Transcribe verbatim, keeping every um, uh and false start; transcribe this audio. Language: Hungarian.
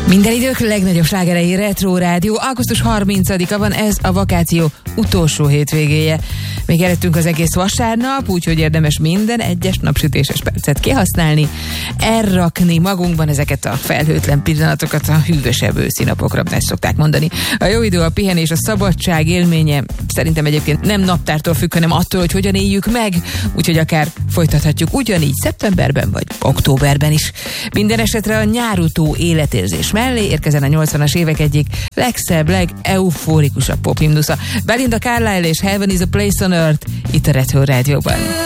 Minden idők legnagyobb slágerei Retro Rádió. augusztus harmincadika van, ez a vakáció utolsó hétvégéje. Még előttünk az egész vasárnap, úgyhogy érdemes minden egyes napsütéses percet kihasználni, elrakni magunkban ezeket a felhőtlen pillanatokat a hűvösebb őszi napokra, ezt szokták mondani. A jó idő, a pihenés, a szabadság élménye szerintem egyébként nem naptártól függ, hanem attól, hogy hogyan éljük meg, úgyhogy akár folytathatjuk ugyanígy szeptemberben vagy októberben is. Minden esetre a nyárutó életérzés mellé érkezen a nyolcvanas évek egyik legszebb, legeufórikusabb pop himnusza. Belinda Carlisle és Heaven is a Place on Earth itt a Retro Rádióban.